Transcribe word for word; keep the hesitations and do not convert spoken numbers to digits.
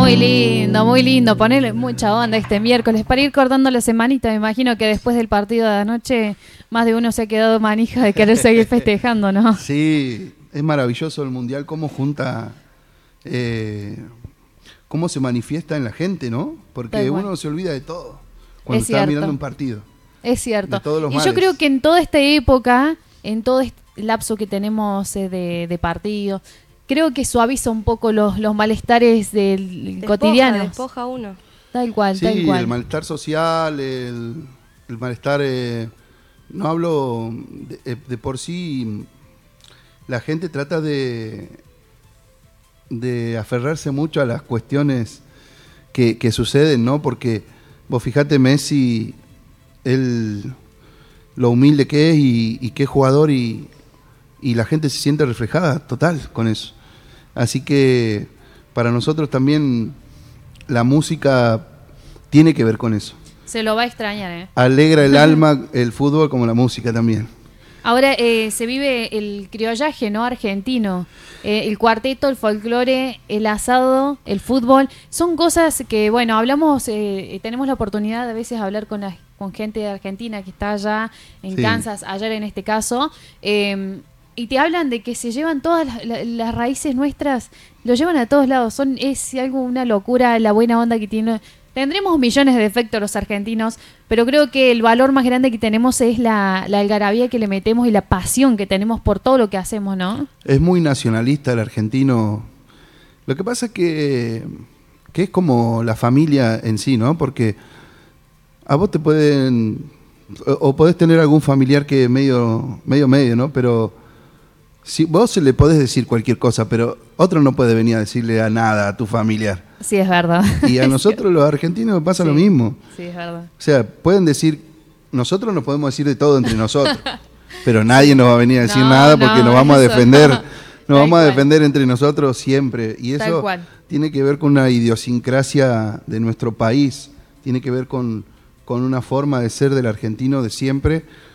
Muy lindo, muy lindo. Ponerle mucha onda este miércoles para ir cortando la semanita. Me imagino que después del partido de anoche más de uno se ha quedado manija de querer seguir festejando, ¿no? Sí, es maravilloso el Mundial, cómo junta, eh, cómo se manifiesta en la gente, ¿no? Porque uno se olvida de todo cuando es está cierto. mirando un partido. Es cierto. De todos los y males. yo creo que en toda esta época, en todo este lapso que tenemos eh, de, de partido, creo que suaviza un poco los, los malestares del Despoja, cotidiano. Despoja uno. Tal cual, Sí, tal cual. el malestar social, el, el malestar, eh, no hablo de, de por sí, la gente trata de, de aferrarse mucho a las cuestiones que, que suceden, ¿no? Porque vos fijate, Messi, él, lo humilde que es y, y qué jugador, y, y la gente se siente reflejada total con eso. Así que para nosotros también la música tiene que ver con eso. Se lo va a extrañar, ¿eh? Alegra el alma el fútbol como la música también. Ahora eh, se vive el criollaje, ¿no? Argentino. Eh, el cuarteto, el folclore, el asado, el fútbol. Son cosas que, bueno, hablamos, eh, tenemos la oportunidad de a veces hablar con, la, con gente de Argentina que está allá en Sí. Kansas, ayer en este caso. Eh, y te hablan de que se llevan todas las, las, las raíces nuestras, lo llevan a todos lados. Son Es algo, una locura, la buena onda que tiene. Tendremos millones de defectos los argentinos, pero creo que el valor más grande que tenemos es la, la algarabía que le metemos y la pasión que tenemos por todo lo que hacemos, ¿no? Es muy nacionalista el argentino. Lo que pasa es que, que es como la familia en sí, ¿no? Porque a vos te pueden, o, o podés tener algún familiar que medio, medio, medio, ¿no? Pero si vos le podés decir cualquier cosa, pero otro no puede venir a decirle a nada a tu familiar. Sí, es verdad. Y a nosotros los argentinos pasa Sí, lo mismo. Sí, es verdad. O sea, pueden decir, nosotros nos podemos decir de todo entre nosotros, pero nadie nos va a venir a decir No, nada porque no, nos vamos a eso defender, no. nos Tal vamos a cual. defender entre nosotros siempre. Y Tal eso cual. tiene que ver con una idiosincrasia de nuestro país, tiene que ver con, con una forma de ser del argentino de siempre,